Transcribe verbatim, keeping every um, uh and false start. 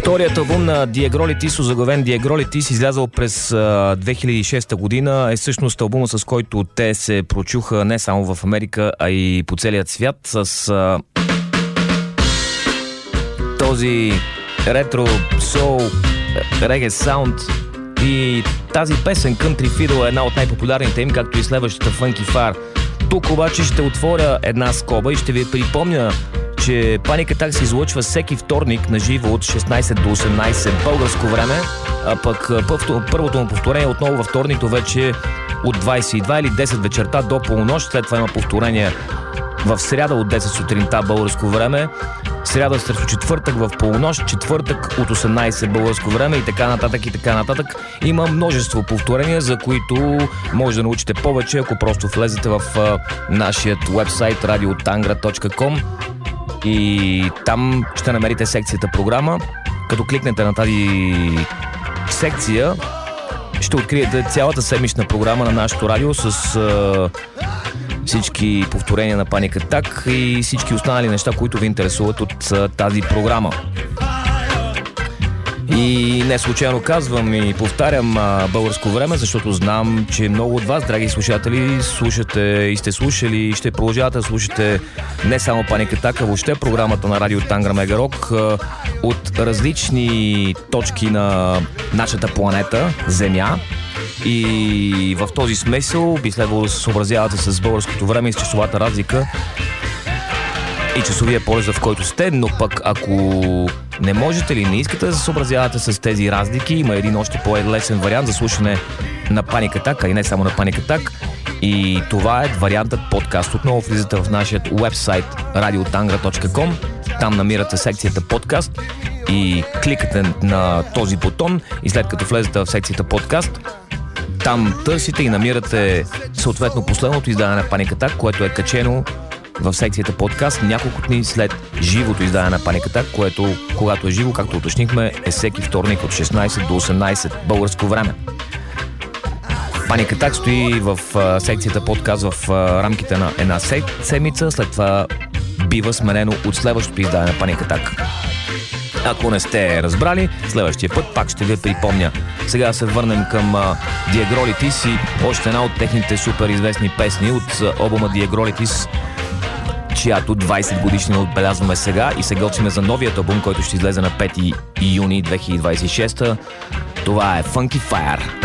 Вторият албум на Диагролитис, озаглавен Диагролитис, излязъл през а, две хиляди и шеста година, е всъщност албума, с който те се прочуха не само в Америка, а и по целият свят, с а, този ретро, соул, реге саунд. И тази песен Country Fiddle е една от най-популярните им, както и следващата Funky Fire. Тук обаче ще отворя една скоба и ще ви припомня, че Panic Attack се излъчва всеки вторник на живо от шестнайсет до осемнайсет българско време, а пък първото му повторение отново във вторник, то вече от двайсет и две или десет вечерта до полунощ. След това има повторение в сряда от десет сутринта българско време, сряда срещу четвъртък в полунощ, четвъртък от осемнайсет българско време и така нататък и така нататък. Има множество повторения, за които може да научите повече, ако просто влезете в а, нашият уебсайт радио тангра точка ком и там ще намерите секцията програма. Като кликнете на тази секция, ще откриете цялата седмична програма на нашото радио с а, всички повторения на Panic Attack и всички останали неща, които ви интересуват от а, тази програма. И не случайно казвам и повтарям а, българско време, защото знам, че много от вас, драги слушатели, слушате и сте слушали и ще продължавате да слушате не само Panic Attack, а въобще програмата на радио Тангра Мега Рок а, от различни точки на нашата планета, Земя. И в този смисъл би следвало да се съобразявате с българското време и с часовата разлика и часовия пояс, в който сте, но пък ако не можете или не искате да се съобразявате с тези разлики, има един още по-лесен вариант за слушане на Panic Attack, а и не само на Panic Attack, и това е вариантът подкаст. Отново влизате в нашия уебсайт радио тангра точка ком, там намирате секцията подкаст и кликате на този бутон и след като влезете в секцията подкаст, там търсите и намирате съответно последното издание на Panic Attack, което е качено в секцията подкаст няколко дни след живото издание на Panic Attack, което, когато е живо, както уточнихме, е всеки вторник от шестнайсет до осемнайсет българско време. Panic Attack стои в а, секцията подкаст в а, рамките на една седмица, след това бива сменено от следващото издание на Panic Attack. Ако не сте разбрали, следващия път пак ще ви припомня. Сега се върнем към Диагролитис и още една от техните супер известни песни от албума Диагролитис, чиято двайсет годишнина отбелязваме сега и се готвим за новият албум, който ще излезе на пети юни две хиляди двайсет и шеста. Това е Funky Fire.